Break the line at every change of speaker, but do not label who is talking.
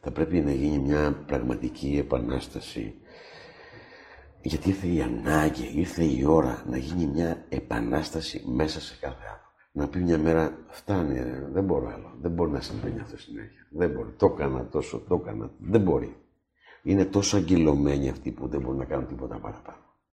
Θα πρέπει να γίνει μια πραγματική επανάσταση. Γιατί ήρθε η ανάγκη, ήρθε η ώρα να γίνει μια επανάσταση μέσα σε κάθε άνθρωπο. Να πει μια μέρα, φτάνει, δεν μπορώ άλλο. Δεν μπορεί να συμβαίνει αυτό συνέχεια. Δεν μπορεί. Το έκανα τόσο, το έκανα. Δεν μπορεί. Είναι τόσο αγκυλωμένοι αυτοί που δεν μπορούν να κάνουν τίποτα παραπάνω.